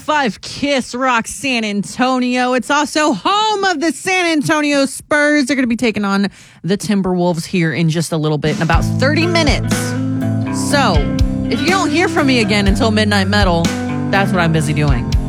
102.5 Kiss Rock San Antonio. It's also home of the San Antonio Spurs. They're going to be taking on the Timberwolves here in just a little bit, in about 30 minutes. So, if you don't hear from me again until Midnight Metal, that's what I'm busy doing.